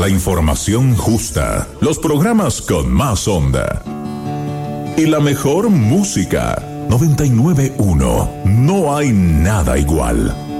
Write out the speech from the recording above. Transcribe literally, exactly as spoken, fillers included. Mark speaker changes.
Speaker 1: la información justa, los programas con más onda y la mejor música. noventa y nueve punto uno. No hay nada igual.